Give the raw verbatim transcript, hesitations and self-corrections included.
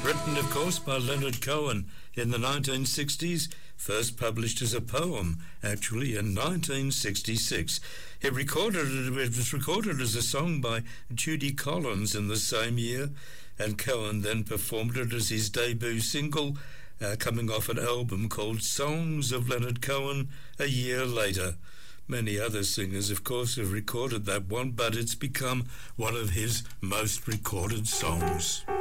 written, of course, by Leonard Cohen in the nineteen sixties, first published as a poem, actually, in nineteen sixty-six. It, recorded, it was recorded as a song by Judy Collins in the same year, and Cohen then performed it as his debut single, uh, coming off an album called Songs of Leonard Cohen a year later. Many other singers, of course, have recorded that one, but it's become one of his most recorded songs.